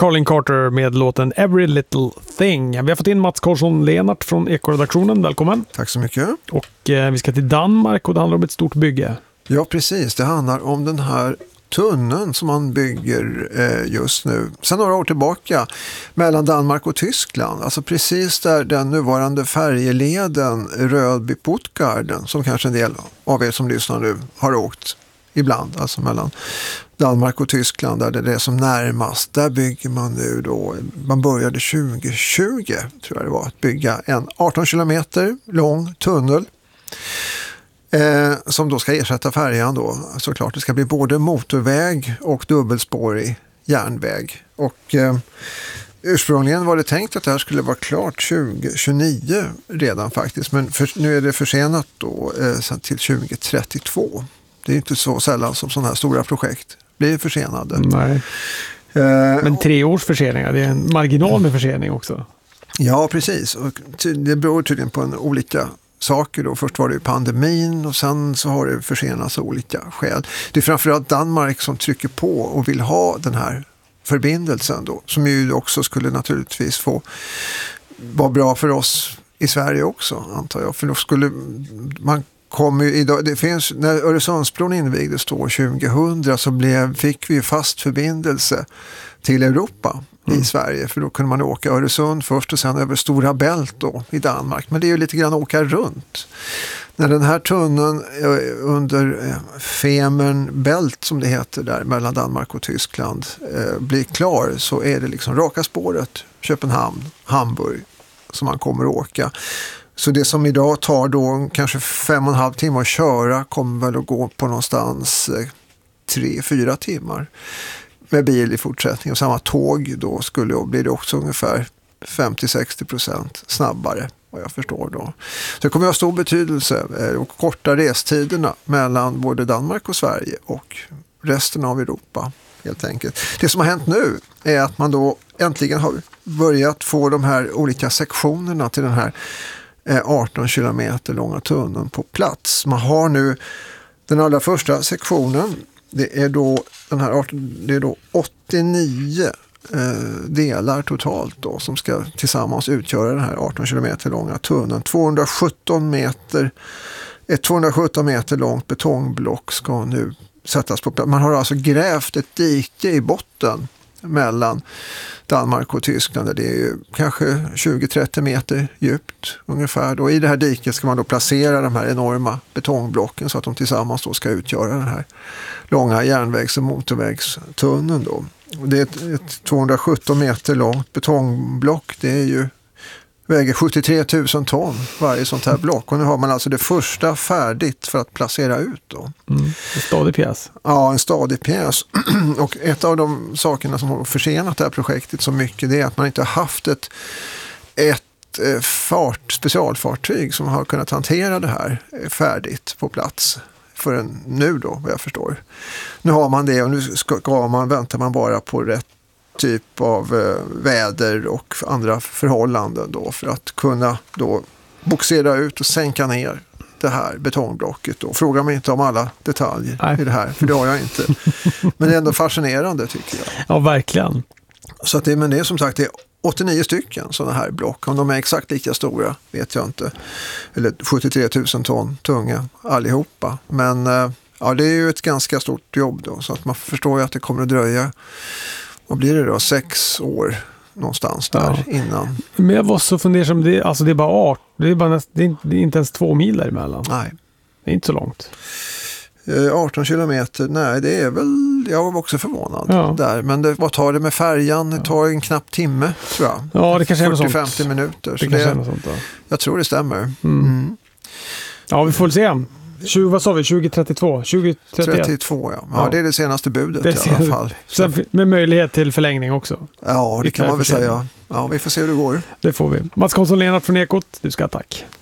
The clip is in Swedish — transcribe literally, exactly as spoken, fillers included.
Colin Carter med låten Every Little Thing. Vi har fått in Mats Karlsson-Lenart från Ekoredaktionen. Välkommen. Tack så mycket. Och eh, vi ska till Danmark och det handlar om ett stort bygge. Ja, precis. Det handlar om den här tunneln som man bygger eh, just nu. Sen några år tillbaka mellan Danmark och Tyskland. Alltså precis där den nuvarande färjeleden Rödby-Puttgarden, som kanske en del av er som lyssnar nu har åkt ibland, alltså mellan Danmark och Tyskland där det är som närmast. Där bygger man nu då, man började tjugo tjugo tror jag det var, att bygga en arton kilometer lång tunnel eh, som då ska ersätta färjan då. Såklart det ska bli både motorväg och dubbelspårig järnväg. Och eh, ursprungligen var det tänkt att det här skulle vara klart tjugo tjugonio redan faktiskt, men för, nu är det försenat då eh, till tjugo trettiotvå. Det är inte så sällan som sådana här stora projekt blir försenade. Nej. Eh, Men tre års förseningar, det är en marginal med försening också. Ja, precis. Och det beror tydligen på en olika saker då. Först var det ju pandemin och sen så har det försenats av olika skäl. Det är framförallt Danmark som trycker på och vill ha den här förbindelsen då. Som ju också skulle naturligtvis få vara bra för oss i Sverige också, antar jag. För då skulle man kommer ju idag, det finns, när Öresundsbron invigdes då tjugohundra så blev, fick vi fast förbindelse till Europa mm. i Sverige, för då kunde man åka Öresund först och sen över Stora Bält då i Danmark, men det är ju lite grann åka runt. När den här tunneln under Femern Bält som det heter där mellan Danmark och Tyskland eh, blir klar, så är det liksom raka spåret Köpenhamn, Hamburg som man kommer att åka. Så det som idag tar då kanske fem och en halv timme att köra kommer väl att gå på någonstans eh, tre, fyra timmar med bil i fortsättningen. Och samma tåg då skulle då bli det också ungefär femtio till sextio procent snabbare, vad jag förstår då. Så det kommer att ha stor betydelse eh, och korta restiderna mellan både Danmark och Sverige och resten av Europa helt enkelt. Det som har hänt nu är att man då äntligen har börjat få de här olika sektionerna till den här arton kilometer långa tunneln på plats. Man har nu den allra första sektionen, det är då den här arton, det är då åttionio eh, delar totalt då som ska tillsammans utgöra den här arton kilometer långa tunneln. tvåhundrasjutton meter ett tvåhundrasjutton meter långt betongblock ska nu sättas på plats. Man har alltså grävt ett dike i botten mellan Danmark och Tyskland, där det är ju kanske tjugo till trettio meter djupt ungefär. Och i det här diket ska man då placera de här enorma betongblocken så att de tillsammans då ska utgöra den här långa järnvägs- och motorvägstunneln då. Och det är ett, ett tvåhundrasjutton meter långt betongblock, det är ju väger sjuttiotre tusen ton varje sånt här block. Och nu har man alltså det första färdigt för att placera ut då. Mm, en stadig pjäs. Ja, en stadig pjäs. Och ett av de sakerna som har försenat det här projektet så mycket, det är att man inte har haft ett, ett fart, specialfartyg som har kunnat hantera det här färdigt på plats förrän nu då, vad jag förstår. Nu har man det och nu ska man, väntar man bara på rätt typ av eh, väder och andra förhållanden då för att kunna då boxera ut och sänka ner det här betongblocket då. Fråga mig inte om alla detaljer Nej. i det här, för det har jag inte. Men det är ändå fascinerande tycker jag. Ja, verkligen. Så att det, men det är som sagt det är åttionio stycken sådana här block. Om de är exakt lika stora vet jag inte. Eller sjuttiotre tusen ton tunga allihopa. Men eh, ja, det är ju ett ganska stort jobb då, så att man förstår ju att det kommer att dröja. Och blir det då sex år någonstans där ja. innan. Men jag var så fundersam, det, alltså det är bara art, det är, bara näst, det, är inte, det är inte ens två mil däremellan. Nej. Det är inte så långt. Eh, arton kilometer, nej det är väl, jag var också förvånad ja. där. Men det, vad tar det med färjan? Det tar en knapp timme tror jag. Ja, det kanske är något sånt. fyrtio till femtio minuter. Det så kanske det, är något sånt då. Jag tror det stämmer. Mm. Mm. Ja, vi får se. tjugo, vad sa vi? tjugo trettiotvå? tjugo trettioett? trettiotvå, ja. Ja, det är det senaste budet det i alla fall. Sen med möjlighet till förlängning också. Ja, det kan man väl säga. Ja, vi får se hur det går. Det får vi. Mats Karlsson-Lenart från Ekot, du ska tack.